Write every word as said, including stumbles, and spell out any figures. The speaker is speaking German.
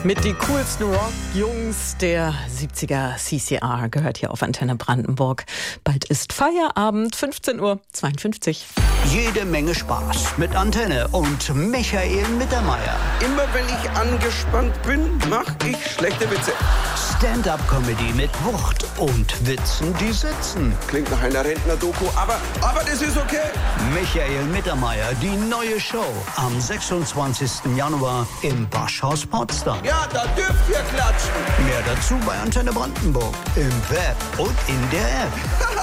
Mit die coolsten Rock-Jungs der siebziger. C C R gehört hier auf Antenne Brandenburg. Bald ist Feierabend, fünfzehn Uhr zweiundfünfzig. Jede Menge Spaß mit Antenne und Michael Mittermeier. Immer wenn ich angespannt bin, mache ich schlechte Witze. Stand-up-Comedy mit Wucht und Witzen, die sitzen. Klingt nach einer Rentner-Doku, aber, aber das ist okay. Michael Mittermeier, die neue Show am sechsundzwanzigsten Januar im Boschhaus Potsdam. Ja, da dürft ihr klatschen. Mehr dazu bei Antenne Brandenburg im Web und in der App.